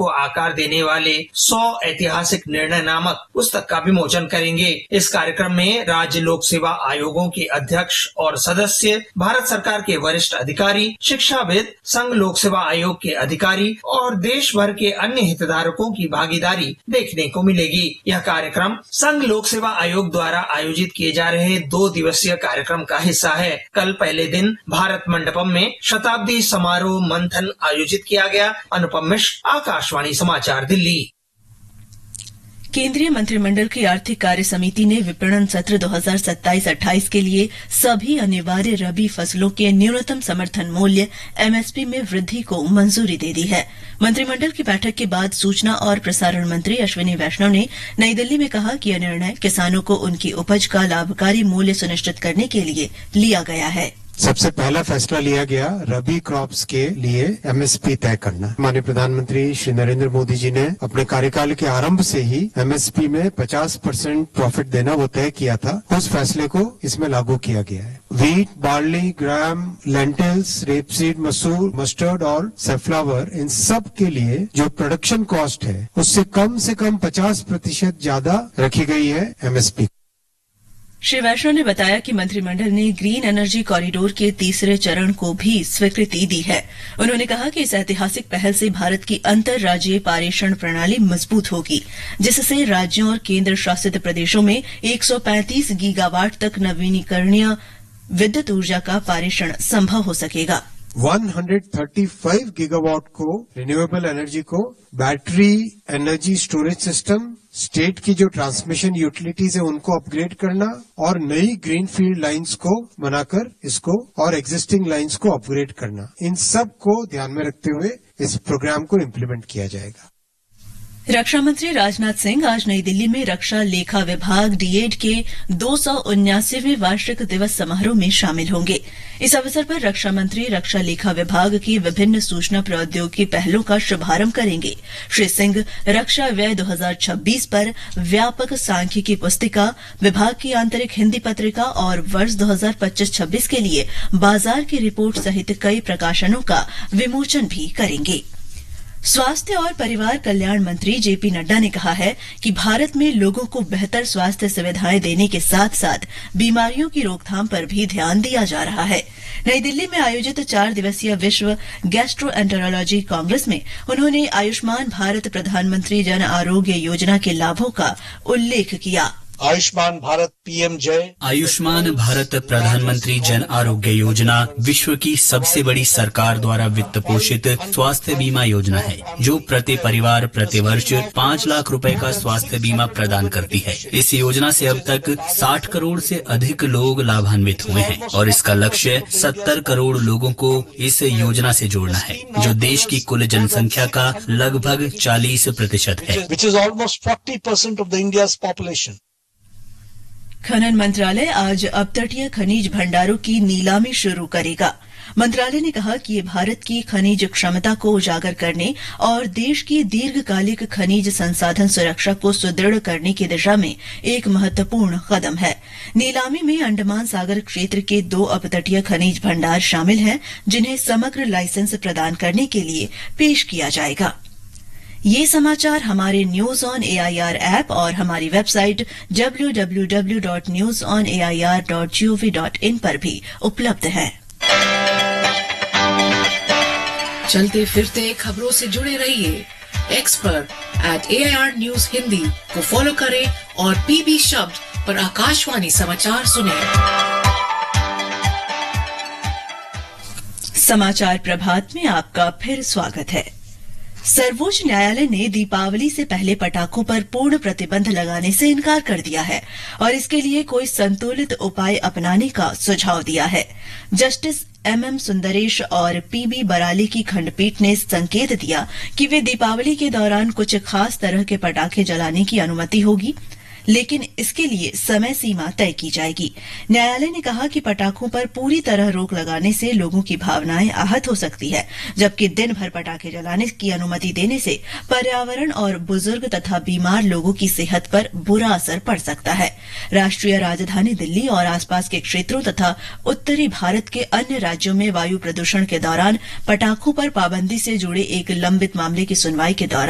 को आकार देने वाले 100 ऐतिहासिक निर्णय नामक पुस्तक का विमोचन करेंगे। इस कार्यक्रम में राज्य लोक सेवा आयोगों के अध्यक्ष और सदस्य, भारत सरकार के वरिष्ठ अधिकारी, शिक्षाविद, संघ लोक सेवा आयोग के अधिकारी और देश भर के अन्य हितधारकों की भागीदारी देखने को मिलेगी। यह कार्यक्रम संघ लोक सेवा आयोग द्वारा आयोजित किए जा रहे 2 दिवसीय कार्यक्रम का हिस्सा है। कल पहले दिन भारत मंडपम में शताब्दी समारोह मंथन आयोजित किया गया। अनुपम मिश्र, आकाशवाणी समाचार, दिल्ली। केंद्रीय मंत्रिमंडल की आर्थिक कार्य समिति ने विपणन सत्र 2027-28 के लिए सभी अनिवार्य रबी फसलों के न्यूनतम समर्थन मूल्य एमएसपी में वृद्धि को मंजूरी दे दी है। मंत्रिमंडल की बैठक के बाद सूचना और प्रसारण मंत्री अश्विनी वैष्णव ने नई दिल्ली में कहा कि यह निर्णय किसानों को उनकी उपज का लाभकारी मूल्य सुनिश्चित करने के लिए लिया गया है। सबसे पहला फैसला लिया गया रबी क्रॉप्स के लिए एमएसपी तय करना। माननीय प्रधानमंत्री श्री नरेंद्र मोदी जी ने अपने कार्यकाल के आरंभ से ही एमएसपी में 50% प्रॉफिट देना वो तय किया था। उस फैसले को इसमें लागू किया गया है। व्हीट, बार्ली, ग्राम, लेंटिल्स, रेपसीड, मसूर, मस्टर्ड और सनफ्लावर, इन सब के लिए जो प्रोडक्शन कॉस्ट है उससे कम 50% ज्यादा रखी गई है एमएसपी। श्री वैष्णव ने बताया कि मंत्रिमंडल ने ग्रीन एनर्जी कॉरिडोर के तीसरे चरण को भी स्वीकृति दी है। उन्होंने कहा कि इस ऐतिहासिक पहल से भारत की अंतर्राज्यीय पारेषण प्रणाली मजबूत होगी, जिससे राज्यों और केंद्र शासित प्रदेशों में 135 गीगावाट तक नवीनीकरणीय विद्युत ऊर्जा का पारेषण संभव हो सकेगा। 135 गीगावाट को रिन्यूएबल एनर्जी को battery energy storage system, state की जो ट्रांसमिशन यूटिलिटीज है उनको अपग्रेड करना और नई ग्रीनफील्ड लाइंस को बनाकर इसको और एग्जिस्टिंग लाइंस को अपग्रेड करना, इन सब को ध्यान में रखते हुए इस प्रोग्राम को इम्प्लीमेंट किया जाएगा। रक्षा मंत्री राजनाथ सिंह आज नई दिल्ली में रक्षा लेखा विभाग डीएड के 279वें वार्षिक दिवस समारोह में शामिल होंगे। इस अवसर पर रक्षा मंत्री रक्षा लेखा विभाग की विभिन्न सूचना प्रौद्योगिकी पहलों का शुभारंभ करेंगे। श्री सिंह रक्षा व्यय 2026 पर व्यापक सांख्यिकी पुस्तिका, विभाग की आंतरिक हिंदी पत्रिका और वर्ष 2025-26 के लिए बाजार की रिपोर्ट सहित कई प्रकाशनों का विमोचन भी करेंगे। स्वास्थ्य और परिवार कल्याण मंत्री जेपी नड्डा ने कहा है कि भारत में लोगों को बेहतर स्वास्थ्य सुविधाएं देने के साथ साथ बीमारियों की रोकथाम पर भी ध्यान दिया जा रहा है। नई दिल्ली में आयोजित 4 दिवसीय विश्व गैस्ट्रोएंटेरोलॉजी कांग्रेस में उन्होंने आयुष्मान भारत प्रधानमंत्री जन आरोग्य योजना के लाभों का उल्लेख किया। आयुष्मान भारत पीएमजय, आयुष्मान भारत प्रधानमंत्री जन आरोग्य योजना विश्व की सबसे बड़ी सरकार द्वारा वित्त पोषित स्वास्थ्य बीमा योजना है, जो प्रति परिवार प्रति वर्ष 5 लाख रुपए का स्वास्थ्य बीमा प्रदान करती है। इस योजना से अब तक 60 करोड़ से अधिक लोग लाभान्वित हुए हैं और इसका लक्ष्य 70 करोड़ लोगों को इस योजना से जोड़ना है, जो देश की कुल जनसंख्या का लगभग 40% है। which is almost 40% of the India's population. खनन मंत्रालय आज अपतटीय खनिज भंडारों की नीलामी शुरू करेगा। मंत्रालय ने कहा कि ये भारत की खनिज क्षमता को उजागर करने और देश की दीर्घकालिक खनिज संसाधन सुरक्षा को सुदृढ़ करने की दिशा में एक महत्वपूर्ण कदम है। नीलामी में अंडमान सागर क्षेत्र के 2 अपतटीय खनिज भंडार शामिल हैं, जिन्हें समग्र लाइसेंस प्रदान करने के लिए पेश किया जाएगा। ये समाचार हमारे न्यूज ऑन एआईआर ऐप और हमारी वेबसाइट www.newsonair.gov.in पर भी उपलब्ध है। चलते फिरते खबरों से जुड़े रहिए। एक्स पर @AIR News हिंदी को फॉलो करें और पीबी शब्द पर आकाशवाणी समाचार सुनें। समाचार प्रभात में आपका फिर स्वागत है। सर्वोच्च न्यायालय ने दीपावली से पहले पटाखों पर पूर्ण प्रतिबंध लगाने से इनकार कर दिया है और इसके लिए कोई संतुलित उपाय अपनाने का सुझाव दिया है। जस्टिस MM सुंदरेश और PB बराली की खंडपीठ ने संकेत दिया कि वे दीपावली के दौरान कुछ खास तरह के पटाखे जलाने की अनुमति होगी, लेकिन इसके लिए समय सीमा तय की जाएगी। न्यायालय ने कहा कि पटाखों पर पूरी तरह रोक लगाने से लोगों की भावनाएं आहत हो सकती है, जबकि दिन भर पटाखे जलाने की अनुमति देने से पर्यावरण और बुजुर्ग तथा बीमार लोगों की सेहत पर बुरा असर पड़ सकता है। राष्ट्रीय राजधानी दिल्ली और आसपास के क्षेत्रों तथा उत्तरी भारत के अन्य राज्यों में वायु प्रदूषण के दौरान पटाखों पर पाबंदी से जुड़े एक लंबित मामले की सुनवाई के दौरान